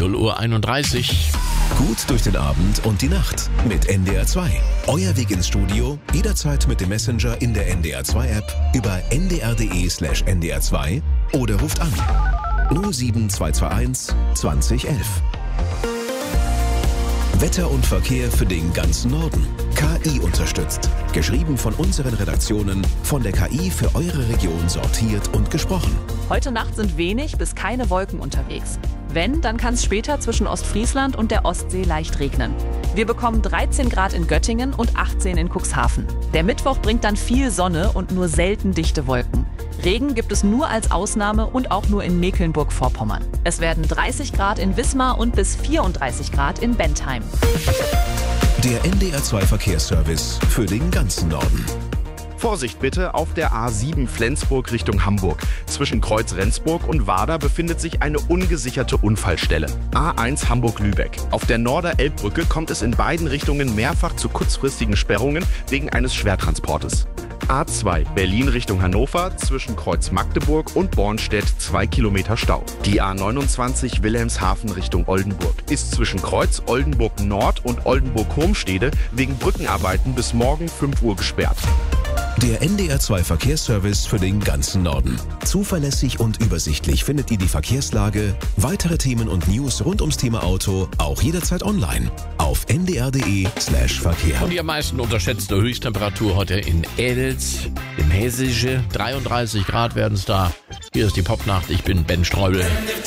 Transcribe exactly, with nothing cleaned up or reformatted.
null Uhr einunddreißig. Gut durch den Abend und die Nacht mit N D R zwei. Euer Weg ins Studio, jederzeit mit dem Messenger in der N D R zwei App über n d r punkt d e slash n d r zwei oder ruft an null sieben zwei zwei eins zwanzig elf. Wetter und Verkehr für den ganzen Norden. K I unterstützt. Geschrieben von unseren Redaktionen, von der K I für eure Region sortiert und gesprochen. Heute Nacht sind wenig bis keine Wolken unterwegs. Wenn, dann kann es später zwischen Ostfriesland und der Ostsee leicht regnen. Wir bekommen dreizehn Grad in Göttingen und achtzehn in Cuxhaven. Der Mittwoch bringt dann viel Sonne und nur selten dichte Wolken. Regen gibt es nur als Ausnahme und auch nur in Mecklenburg-Vorpommern. Es werden dreißig Grad in Wismar und bis vierunddreißig Grad in Bentheim. Der N D R zwei Verkehrsservice für den ganzen Norden. Vorsicht bitte auf der A sieben Flensburg Richtung Hamburg. Zwischen Kreuz Rendsburg und Wader befindet sich eine ungesicherte Unfallstelle. A eins Hamburg-Lübeck. Auf der Norder-Elbbrücke kommt es in beiden Richtungen mehrfach zu kurzfristigen Sperrungen wegen eines Schwertransportes. A zwei Berlin Richtung Hannover, zwischen Kreuz Magdeburg und Bornstedt zwei Kilometer Stau. Die A neunundzwanzig Wilhelmshaven Richtung Oldenburg ist zwischen Kreuz Oldenburg Nord und Oldenburg-Hurmstede wegen Brückenarbeiten bis morgen fünf Uhr gesperrt. Der N D R zwei Verkehrsservice für den ganzen Norden. Zuverlässig und übersichtlich findet ihr die Verkehrslage, weitere Themen und News rund ums Thema Auto auch jederzeit online auf n d r punkt d e slash verkehr. Und die am meisten unterschätzte Höchsttemperatur heute in Edels, im Hessische. dreiunddreißig Grad werden es da. Hier ist die Popnacht. Ich bin Ben Streubel.